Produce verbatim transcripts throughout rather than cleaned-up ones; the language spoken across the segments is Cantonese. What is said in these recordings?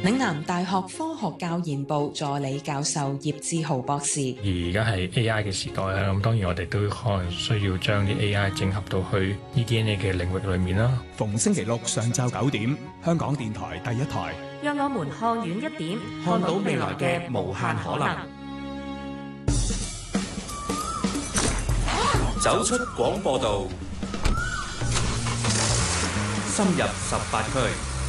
嶺南大學科學教研部助理教授葉志豪博士。 而家係 A I 嘅時代啦，咁當然我哋都可能需要將啲 A I 整合到去 E D N A 嘅領域裏面啦。 逢星期六上晝九點，香港電台第一台， 讓我們看遠一點，看到未來嘅無限可能。 走出廣播道，深入十八區，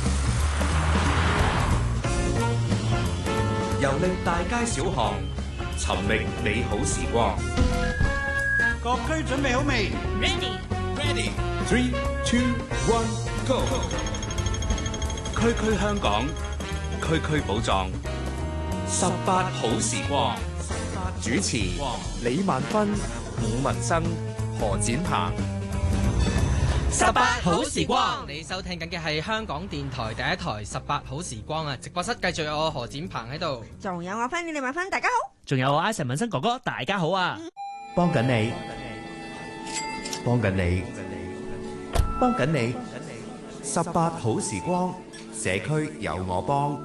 遊歷大街小巷，尋覓美好時光。 各區準備好未 Ready Ready Three Two One Go！ 區區香港，區區寶藏，十八好時光。主持李萬芬、伍文生、何展鵬。 十八好時光，你收聽緊嘅係香港電台第一台十八好時光啊！直播室繼續有我何展鵬喺度， 仲有我 friend 李萬芬，大家好。 仲有我 Ivan 文生哥哥，大家好啊！ 幫緊你，幫緊你，幫緊你。十八好時光，社區有我幫。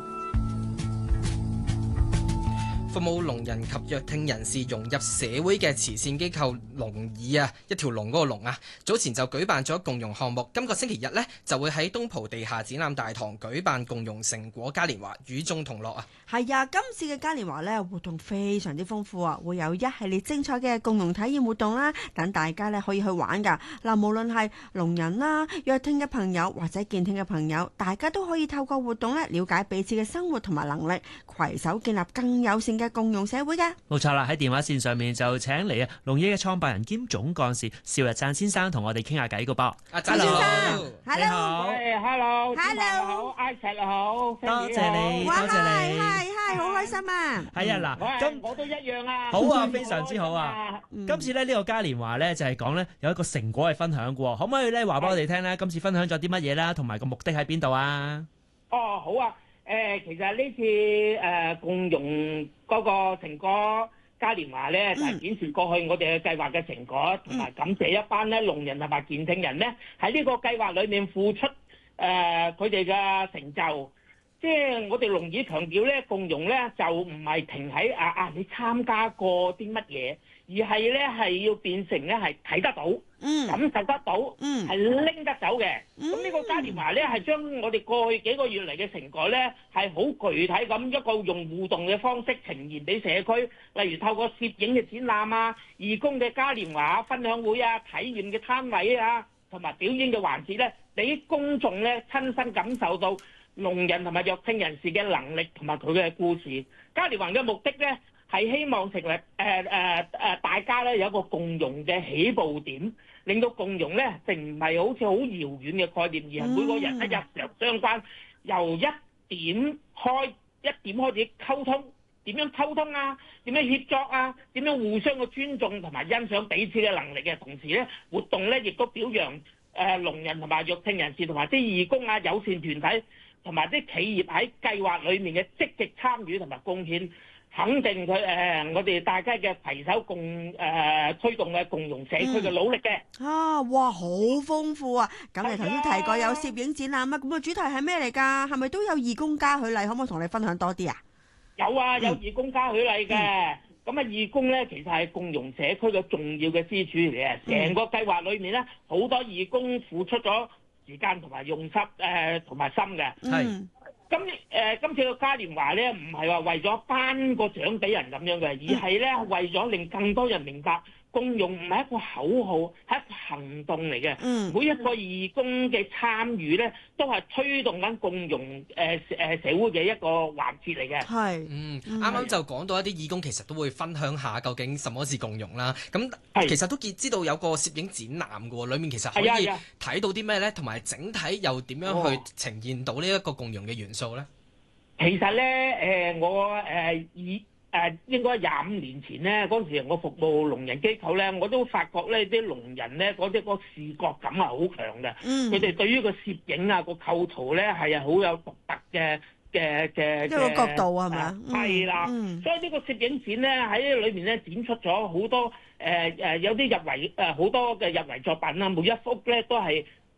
服務聾人及弱聽人士融入社會嘅慈善機構聾耳啊，一條龍嗰個龍啊，早前就舉辦咗共融項目。今個星期日呢，就會喺東蒲地下展覽大堂舉辦共融成果嘉年華，與眾同樂啊！ 係啊，今次嘅嘉年華呢，活動非常之豐富啊，會有一系列精彩嘅共融體驗活動啦，等大家呢可以去玩噶。嗱，無論係聾人啦、弱聽嘅朋友或者健聽嘅朋友，大家都可以透過活動呢了解彼此嘅生活同埋能力，攜手建立更友善嘅共融社會嘅。 冇錯啦，喺電話線上面就請嚟啊聾耳嘅創辦人兼總幹事邵日贊先生同我哋傾下偈噶噃。 阿贊先生你好， 喂 ，hello，hello， 好 ，Ivan 好， 多謝你，多謝你， 係係好開心啊！ 係啊，嗱，咁我都一樣啊， 好啊，非常之好啊！今次咧呢個嘉年華咧就係講咧有一個成果係分享嘅，可唔可以咧話俾我哋聽咧？今次分享咗啲乜嘢啦，同埋個目的喺邊度啊？ 哦，好啊。誒，其實呢次誒共融嗰個成果嘉年華咧，就係展示過去我哋嘅計劃嘅成果，同埋感謝一班咧聾人同埋健聽人咧喺呢個計劃裏面付出誒佢哋嘅成就。即係我哋聾耳強調咧，共融咧就唔係停喺啊啊你參加過啲乜嘢，而係咧係要變成咧係睇得到、嗯、感受得到，係、嗯、拎得走嘅。咁、嗯、呢個嘉年華咧係將我哋過去幾個月嚟嘅成果咧係好具體咁一個用互動嘅方式呈現俾社區，例如透過攝影嘅展覽啊、義工嘅嘉年華分享會啊、體驗嘅攤位啊，同埋表演嘅環節咧，俾公眾咧親身感受到聾人同埋弱聽人士嘅能力同埋佢嘅故事。嘉年華嘅目的咧係希望成為誒誒誒大家咧有一個共融嘅起步點，令到共融咧並唔係好似好遙遠嘅概念，而係每個人咧日常相關，由一點開一點開始溝通，點樣溝通啊？點樣協作啊？點樣互相嘅尊重同埋欣賞彼此嘅能力嘅同時咧，活動咧亦都表揚誒聾人同埋弱聽人士同埋啲義工啊、友善團體同埋啲企業喺計劃裡面嘅積極參與同埋貢獻，肯定佢誒、呃、我哋大家嘅攜手共誒、呃、推動嘅共融社區嘅努力嘅、 嗯。啊，哇，好豐富啊！咁你頭先提過有攝影展覽啊，咁個主題係咩嚟㗎？係咪都有義工嘉許禮？可唔可以同你分享多啲啊？ 有啊，有義工嘉許禮嘅。咁啊、嗯，義工咧其實係共融社區嘅重要嘅支柱嚟嘅。成、嗯、個計劃裏面咧，好多義工付出咗時間同埋用心誒同埋心嘅。係、嗯。咁誒、呃，今次個嘉年華咧，唔係話為咗頒個獎俾人咁樣嘅，而係咧為咗令更多人明白，共融唔係一個口號，係一個行動嚟嘅。嗯，每一個義工嘅參與咧，都係推動緊共融誒誒、呃、社會嘅一個環節嚟嘅。係， 嗯，啱啱就講到一啲義工其實都會分享下究竟什麼是共融啦。咁其實都見知道有個攝影展覽嘅喎，裡面其實可以睇到啲咩咧？同埋整體又點樣去呈現到呢一個共融嘅元素咧？ 其實咧，誒、呃、我誒以。呃誒、呃、應該廿五年前咧，嗰陣時我服務聾人機構咧，我都發覺咧啲聾人咧嗰啲個視覺感係好強嘅。嗯，佢哋對於個攝影啊個構圖咧係啊好有獨特嘅嘅嘅一個角度係咪？ 係啦，所以呢個攝影展咧喺裏面咧展出咗好多誒誒、呃、有啲入圍誒好多嘅入圍作品啦，每一幅咧都係。誒、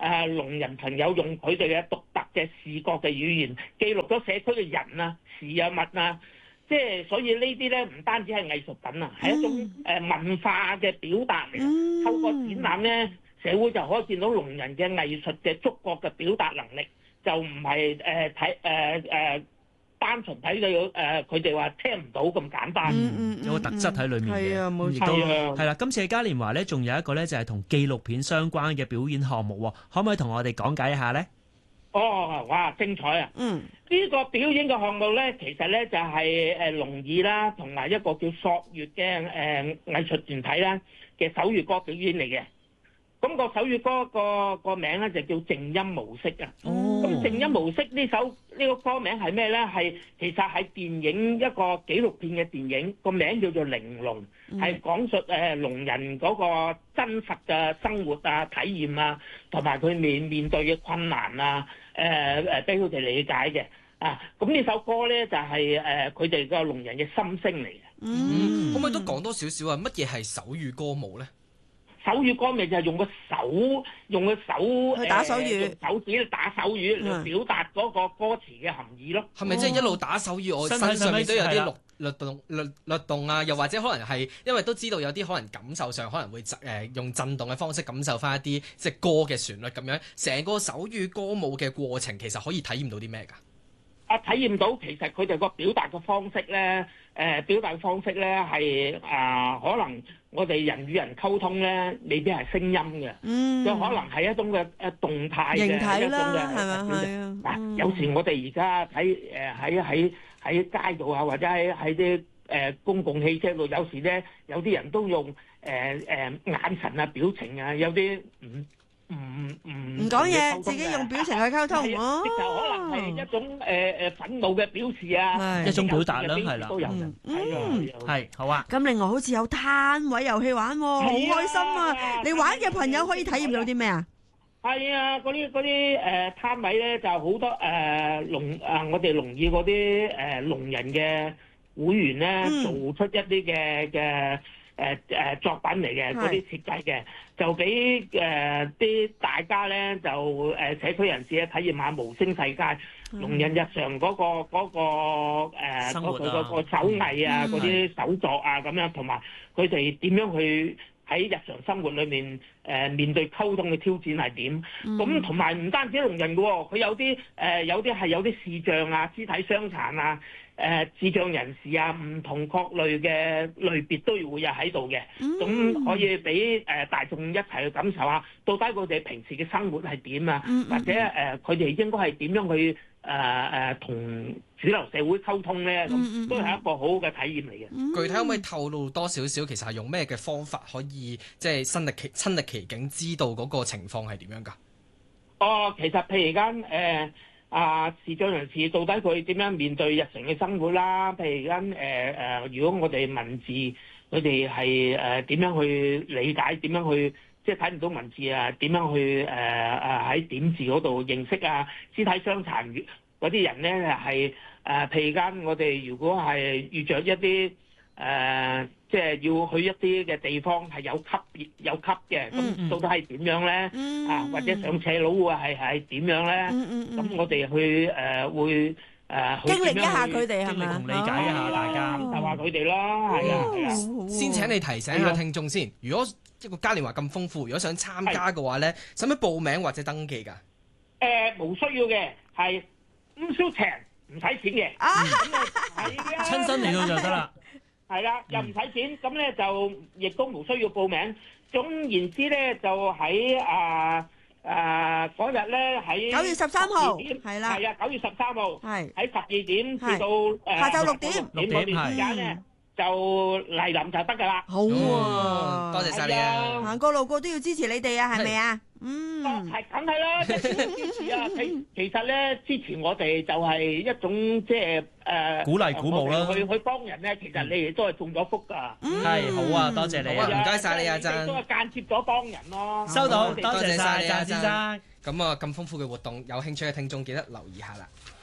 誒聾人朋友用佢哋嘅獨特嘅視覺嘅語言記錄咗社區嘅人啊、事啊、物啊，即係所以呢啲咧唔單止係藝術品啊，係一種誒文化嘅表達嚟嘅。透過展覽咧，社會就可以見到聾人嘅藝術嘅觸覺嘅表達能力，就唔係誒睇誒誒單純睇到誒佢哋話聽唔到咁簡單。 嗯嗯、有個特質喺裏面嘅。係啊，冇錯。係啦，今次嘅嘉年華咧，仲有一個咧就係同紀錄片相關嘅表演項目，可唔可以同我哋講解一下咧？ 哦，哇，精彩啊！嗯，呢個表演嘅項目咧，其實咧就係誒聾耳啦，同埋一個叫索粵嘅誒藝術團體啦嘅手語歌表演嚟嘅。咁個手語歌個個名咧就叫靜音模式啊。哦。咁靜音模式呢首呢個歌名係咩咧？係其實係電影一個紀錄片嘅電影，個名叫做《玲瓏》，係講述誒聾人嗰個真實嘅生活啊、體驗啊，同埋佢面面對嘅困難啊，誒誒俾佢哋理解嘅啊。咁呢首歌咧就係誒佢哋個聾人嘅心聲嚟嘅。 嗯，可唔可以都講多少少啊？乜嘢係手語歌舞咧？ 手語歌咪就係用個手，用個手去打手語， 用手指打手語嚟表達嗰個歌詞嘅含義咯。 係咪即係一路打手語，我身上面都有啲律律動律律動啊？又或者可能係因為都知道有啲可能感受上可能會誒用震動嘅方式感受翻一啲即係歌嘅旋律咁樣。成個手語歌舞嘅過程其實可以體驗到啲咩㗎？ 啊，體驗到其實佢哋個表達嘅方式咧，誒、呃、表達方式咧係啊，可能我哋人與人溝通咧，未必係聲音嘅，嗯，有可能係一種嘅誒動態嘅一種嘅表達。嗱，有時我哋而家喺誒喺喺喺街度啊，或者喺喺啲誒公共汽車度，有時咧有啲人都用誒誒、呃、眼神啊、表情啊，有啲唔。唔唔唔講嘢，自己用表情去溝通， 哦，就可能係一種誒誒憤怒嘅表示啊， 一種表達啦，係啦， 都有嘅，嗯， 係好啊。 咁另外好似有攤位遊戲玩，好開心啊！你玩嘅朋友可以體驗到啲咩啊？ 係啊，嗰啲嗰啲誒攤位咧就好多誒聾誒我哋聾耳嗰啲誒聾人嘅會員咧做出一啲嘅嘅。誒誒作品嚟嘅嗰啲設計嘅，就俾誒啲大家咧就誒社區人士咧體驗下無聲世界，聾人日常嗰個嗰個誒嗰個嗰個手藝啊，嗰啲手作啊咁樣，同埋佢哋點樣去喺日常生活裏面誒面對溝通嘅挑戰係點？咁同埋唔單止聾人嘅喎，佢有啲誒有啲係有啲視障啊、肢體傷殘啊。誒、呃、智障人士啊，唔同各類嘅類別都會有喺度嘅，咁、嗯、可以俾誒、呃、大眾一齊去感受下，到底佢哋平時嘅生活係點啊？嗯、或者誒佢哋應該係點樣去誒誒同主流社會溝通咧？咁、嗯、都係一個好好嘅體驗嚟嘅。 嗯、具體可唔可以透露多少少？其實係用咩嘅方法可以即係身歷其親歷其境，知道嗰個情況係點樣㗎？ 哦，其實譬如間誒。呃啊，視障人士到底佢點樣面對日常嘅生活啦？譬如間誒誒，如果我哋文字，佢哋係誒點樣去理解？點樣去即係睇唔到文字啊？點樣去誒誒喺點字嗰度認識啊？肢體傷殘嗰啲人咧係誒，譬如間我哋如果係遇着一啲誒。呃即係要去一啲嘅地方係有級別有級嘅，咁到底係點樣咧？嗯、啊，或者上斜路啊，係係點樣咧？咁、嗯嗯、我哋去誒、呃、會誒、呃、 經歷一下佢哋係咪？ 同理解一下大家， 就話佢哋咯，係啊係啊。 先請你提醒下聽眾先，如果一個嘉年華咁豐富，如果想參加嘅話咧，使唔使報名或者登記㗎？誒、 呃，冇需要嘅，係唔需要請，唔使錢嘅。啊，係啊， 親身嚟到就得啦。 係啦，又唔使錢，咁咧就亦都冇需要報名。總言之咧，就喺啊啊嗰日咧喺九月十三號，係啦， 係啊，九月十三號，係喺十二點至到誒下晝六點六點嗰段時間咧，就嚟臨就得㗎啦。 好啊， 多謝曬你啊！ 行過路過都要支持你哋啊，係咪啊？嗯， 係梗係啦，即係支持啊！其其實咧，支持我哋就係一種即係誒鼓勵鼓舞啦。 去去幫人咧，其實你哋都係中咗福㗎。 係好啊，多謝你啊， 唔該曬你啊，真都係間接咗幫人咯。 收到，多謝曬，謝先生。 咁啊，咁豐富嘅活動，有興趣嘅聽眾記得留意下啦。